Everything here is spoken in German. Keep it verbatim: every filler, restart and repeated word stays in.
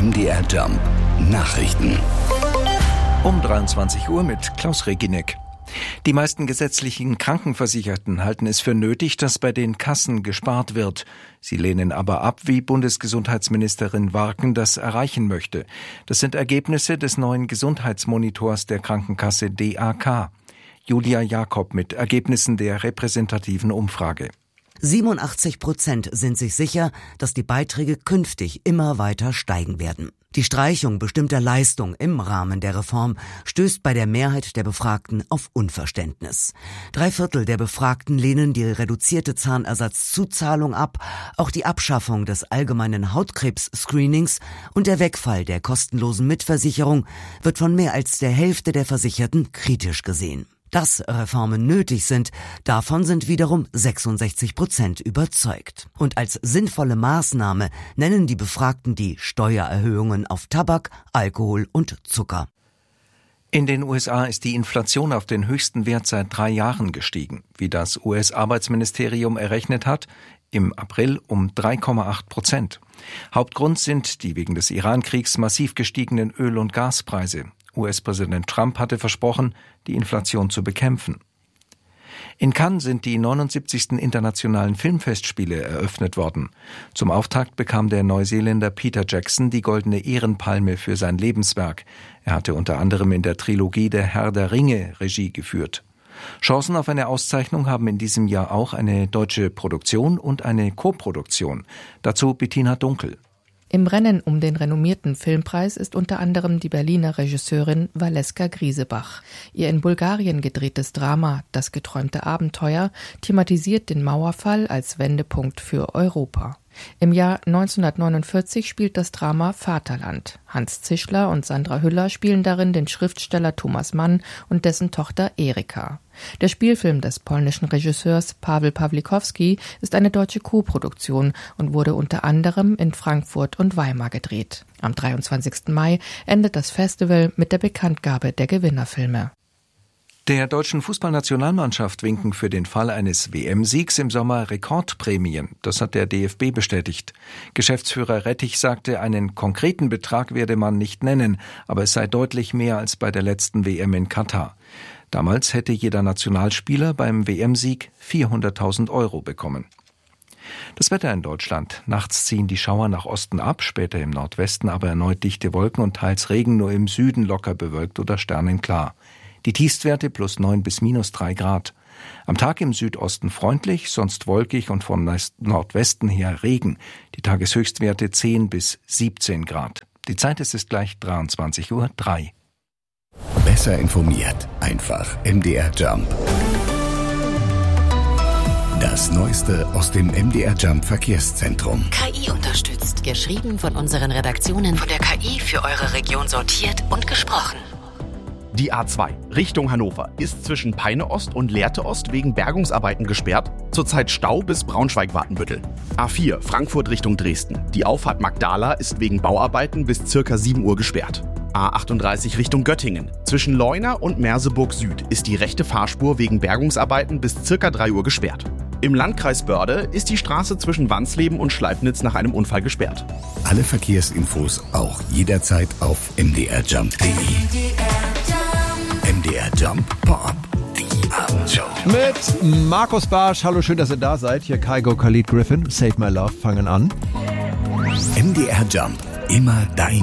M D R Jump Nachrichten. Um dreiundzwanzig Uhr mit Klaus Reginek. Die meisten gesetzlichen Krankenversicherten halten es für nötig, dass bei den Kassen gespart wird. Sie lehnen aber ab, wie Bundesgesundheitsministerin Warken das erreichen möchte. Das sind Ergebnisse des neuen Gesundheitsmonitors der Krankenkasse D A K. Julia Jakob mit Ergebnissen der repräsentativen Umfrage. siebenundachtzig Prozent sind sich sicher, dass die Beiträge künftig immer weiter steigen werden. Die Streichung bestimmter Leistungen im Rahmen der Reform stößt bei der Mehrheit der Befragten auf Unverständnis. Drei Viertel der Befragten lehnen die reduzierte Zahnersatzzuzahlung ab. Auch die Abschaffung des allgemeinen Hautkrebs-Screenings und der Wegfall der kostenlosen Mitversicherung wird von mehr als der Hälfte der Versicherten kritisch gesehen. Dass Reformen nötig sind, davon sind wiederum sechsundsechzig Prozent überzeugt. Und als sinnvolle Maßnahme nennen die Befragten die Steuererhöhungen auf Tabak, Alkohol und Zucker. In den U S A ist die Inflation auf den höchsten Wert seit drei Jahren gestiegen. Wie das U S-Arbeitsministerium errechnet hat, im April um drei Komma acht Prozent. Hauptgrund sind die wegen des Iran-Kriegs massiv gestiegenen Öl- und Gaspreise. U S-Präsident Trump hatte versprochen, die Inflation zu bekämpfen. In Cannes sind die neunundsiebzigsten internationalen Filmfestspiele eröffnet worden. Zum Auftakt bekam der Neuseeländer Peter Jackson die Goldene Ehrenpalme für sein Lebenswerk. Er hatte unter anderem in der Trilogie Der Herr der Ringe Regie geführt. Chancen auf eine Auszeichnung haben in diesem Jahr auch eine deutsche Produktion und eine Koproduktion. Dazu Bettina Dunkel. Im Rennen um den renommierten Filmpreis ist unter anderem die Berliner Regisseurin Valeska Griesebach. Ihr in Bulgarien gedrehtes Drama »Das geträumte Abenteuer« thematisiert den Mauerfall als Wendepunkt für Europa. Im Jahr neunzehnhundertneunundvierzig spielt das Drama Vaterland. Hans Zischler und Sandra Hüller spielen darin den Schriftsteller Thomas Mann und dessen Tochter Erika. Der Spielfilm des polnischen Regisseurs Paweł Pawlikowski ist eine deutsche Koproduktion und wurde unter anderem in Frankfurt und Weimar gedreht. Am dreiundzwanzigsten Mai endet das Festival mit der Bekanntgabe der Gewinnerfilme. Der deutschen Fußballnationalmannschaft winken für den Fall eines W M-Siegs im Sommer Rekordprämien. Das hat der D F B bestätigt. Geschäftsführer Rettich sagte, einen konkreten Betrag werde man nicht nennen, aber es sei deutlich mehr als bei der letzten W M in Katar. Damals hätte jeder Nationalspieler beim W M-Sieg vierhunderttausend Euro bekommen. Das Wetter in Deutschland. Nachts ziehen die Schauer nach Osten ab, später im Nordwesten aber erneut dichte Wolken und teils Regen, nur im Süden locker bewölkt oder sternenklar. Die Tiefstwerte plus neun bis minus drei Grad. Am Tag im Südosten freundlich, sonst wolkig und von Nordwesten her Regen. Die Tageshöchstwerte zehn bis siebzehn Grad. Die Zeit ist es gleich dreiundzwanzig Uhr drei. Besser informiert, einfach M D R Jump. Das Neueste aus dem M D R Jump Verkehrszentrum. K I unterstützt. Geschrieben von unseren Redaktionen. Von der K I für eure Region sortiert und gesprochen. Die A zwei Richtung Hannover ist zwischen Peine Ost und Lehrte Ost wegen Bergungsarbeiten gesperrt. Zurzeit Stau bis Braunschweig-Watenbüttel. A vier Frankfurt Richtung Dresden. Die Auffahrt Magdala ist wegen Bauarbeiten bis circa sieben Uhr gesperrt. A achtunddreißig Richtung Göttingen. Zwischen Leuna und Merseburg Süd ist die rechte Fahrspur wegen Bergungsarbeiten bis circa drei Uhr gesperrt. Im Landkreis Börde ist die Straße zwischen Wansleben und Schleipnitz nach einem Unfall gesperrt. Alle Verkehrsinfos auch jederzeit auf m d r jump punkt d e. M D R Jump Pop, die Abendshow. Mit Markus Barsch. Hallo, schön, dass ihr da seid. Hier Kygo, Khalid Griffin, Save My Love, fangen an. M D R Jump, immer dein